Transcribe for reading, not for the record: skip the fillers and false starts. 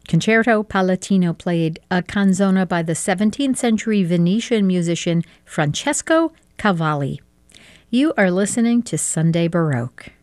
Concerto Palatino played a canzona by the 17th century Venetian musician Francesco Cavalli. You are listening to Sunday Baroque.